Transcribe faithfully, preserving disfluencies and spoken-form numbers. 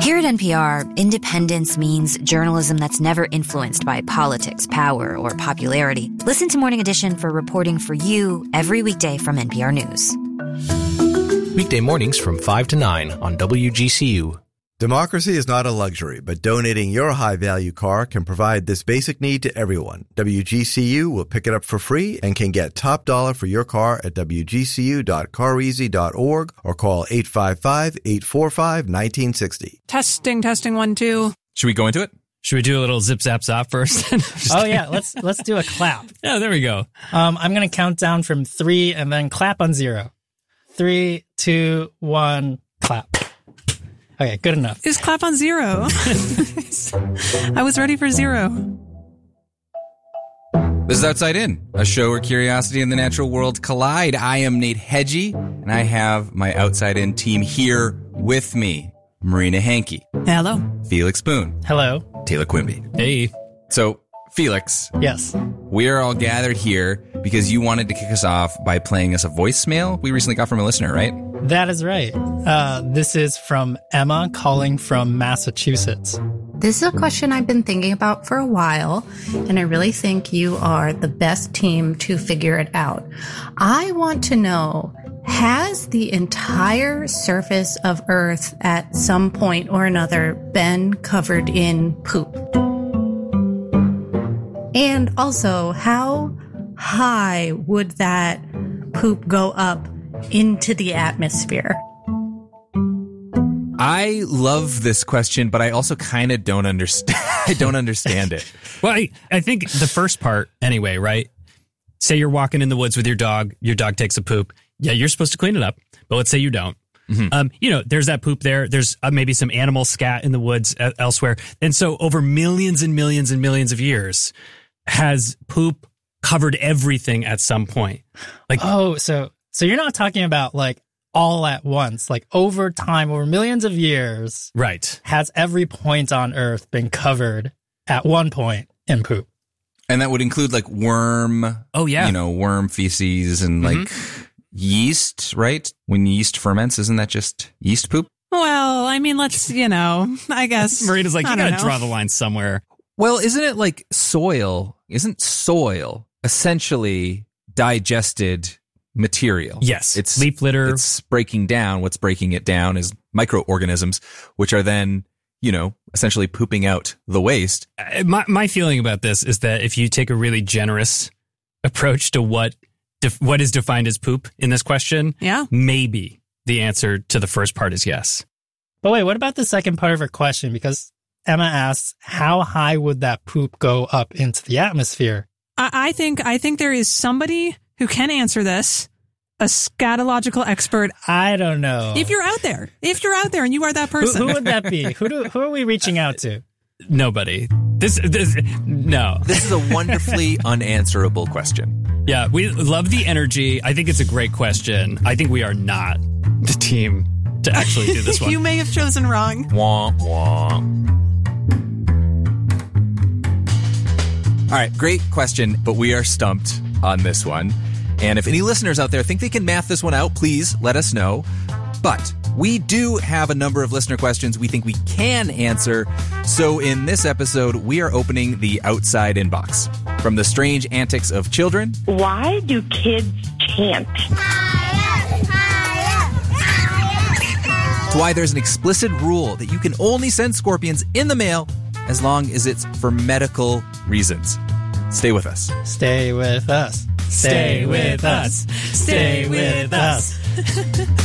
Here at N P R, independence means journalism that's never influenced by politics, power, or popularity. Listen to Morning Edition for reporting for you every weekday from N P R News. Weekday mornings from five to nine on W G C U. Democracy is not a luxury, but donating your high-value car can provide this basic need to everyone. W G C U will pick it up for free and can get top dollar for your car at w g c u dot car easy dot org or call eight five five, eight four five, one nine six zero. Testing, testing, one, two. Should we go into it? Should we do a little zip zap zap first? Oh yeah, let's let's do a clap. Yeah, there we go. Um, I'm gonna count down from three and then clap on zero. Three, two, one, clap. Okay, good enough. Is clap on zero? I was ready for zero. This is Outside In, a show where curiosity and the natural world collide. I am Nate Hedgie, and I have my Outside In team here with me. Marina Hankey. Hello. Felix Boone. Hello. Taylor Quimby. Hey. So, Felix. Yes. We are all gathered here because you wanted to kick us off by playing us a voicemail we recently got from a listener, right? That is right. Uh, this is from Emma calling from Massachusetts. This is a question I've been thinking about for a while, and I really think you are the best team to figure it out. I want to know, has the entire surface of Earth at some point or another been covered in poop? And also, how high would that poop go up into the atmosphere? I love this question, but I also kind of don't understand. I don't understand it. Well, I, I think the first part, anyway, right? Say you're walking in the woods with your dog. Your dog takes a poop. Yeah, you're supposed to clean it up, but let's say you don't. Mm-hmm. Um, you know, there's that poop there. There's uh, maybe some animal scat in the woods uh, elsewhere. And so over millions and millions and millions of years, has poop covered everything at some point? Like, oh, so so you're not talking about like all at once, like over time, over millions of years, right? Has every point on Earth been covered at one point in poop? And that would include like worm. Oh yeah, you know, worm feces and mm-hmm. like yeast, right? When yeast ferments, isn't that just yeast poop? Well, I mean, let's, you know, I guess. Marina's like, I you gotta know. draw the line somewhere. Well, isn't it like soil? Isn't soil essentially digested material? Yes. It's leaf litter. It's breaking down. What's breaking it down is microorganisms, which are then, you know, essentially pooping out the waste. Uh, my, my feeling about this is that if you take a really generous approach to what def- what is defined as poop in this question, yeah, maybe the answer to the first part is yes. But wait, what about the second part of her question? Because Emma asks, how high would that poop go up into the atmosphere? I, I think I think there is somebody who can answer this, a scatological expert. I don't know. If you're out there, if you're out there and you are that person. Who, who would that be? Who do, who are we reaching out to? Nobody. This, this, no. This is a wonderfully unanswerable question. Yeah, we love the energy. I think it's a great question. I think we are not the team to actually do this one. You may have chosen wrong. Wah, wah. All right, great question, but we are stumped on this one. And if any listeners out there think they can math this one out, please let us know. But we do have a number of listener questions we think we can answer. So in this episode, we are opening the Outside Inbox. From the strange antics of children. Why do kids chant? To why there's an explicit rule that you can only send scorpions in the mail as long as it's for medical reasons. Stay with us. Stay with us. Stay with us. Stay with us.